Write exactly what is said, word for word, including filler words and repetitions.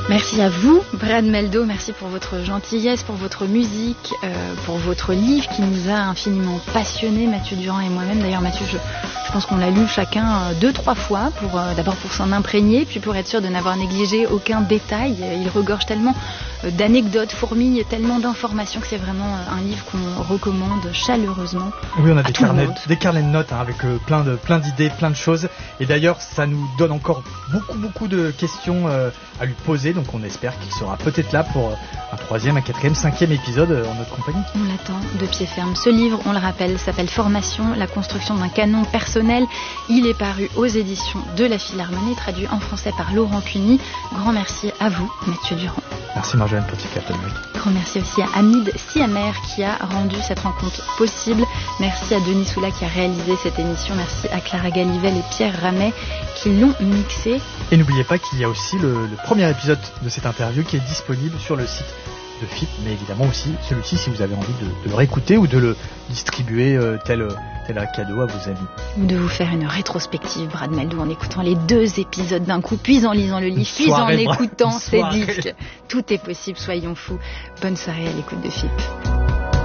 Merci à vous, Brad Meldo, merci pour votre gentillesse, pour votre musique, euh, pour votre livre qui nous a infiniment passionnés, Mathieu Durand et moi-même. D'ailleurs, Mathieu, je, je pense qu'on l'a lu chacun euh, deux, trois fois, pour euh, d'abord pour s'en imprégner, puis pour être sûr de n'avoir négligé aucun détail. Il regorge tellement euh, d'anecdotes, fourmille, tellement d'informations que c'est vraiment euh, un livre qu'on recommande chaleureusement. Oui, on a à des tout carnets, le monde. des carnets de notes hein, avec euh, plein de plein d'idées, plein de choses. Et d'ailleurs, ça nous donne encore beaucoup beaucoup de questions euh, à lui poser. Donc on espère qu'il sera peut-être là pour un troisième, un quatrième, cinquième épisode en notre compagnie. On l'attend de pied ferme. Ce livre, on le rappelle, s'appelle Formation, la construction d'un canon personnel. Il est paru aux éditions de la Philharmonie, traduit en français par Laurent Cuny. Grand merci à vous, Mathieu Durand. Merci Marjolaine pour ce capteur. Grand merci aussi à Hamid Siamer qui a rendu cette rencontre possible. Merci à Denis Soula qui a réalisé cette émission. Merci à Clara Gallivel et Pierre Ramet qui l'ont mixé. Et n'oubliez pas qu'il y a aussi le, le premier épisode de cette interview qui est disponible sur le site de F I P, mais évidemment aussi celui-ci si vous avez envie de, de le réécouter ou de le distribuer euh, tel, tel un cadeau à vos amis. Ou de vous faire une rétrospective, Brad Meldo, en écoutant les deux épisodes d'un coup, puis en lisant le livre, puis en écoutant ces disques. Tout est possible, soyons fous. Bonne soirée à l'écoute de F I P.